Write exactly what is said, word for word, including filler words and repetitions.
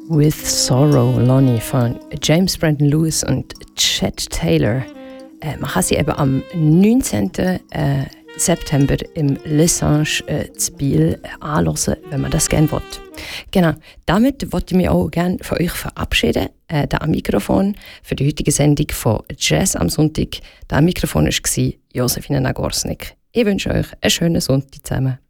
With Sorrow, Lonnie von James Brandon Lewis und Chet Taylor. Äh, man kann sie eben am neunzehnten Äh, September im Lessange äh, zu Biel äh, anhören, wenn man das gerne will. Genau, damit wollte ich mich auch gerne von euch verabschieden. Äh, da am Mikrofon für die heutige Sendung von Jazz am Sonntag. Da am Mikrofon war Josefina Nagorsnik. Ich wünsche euch einen schönen Sonntag zusammen.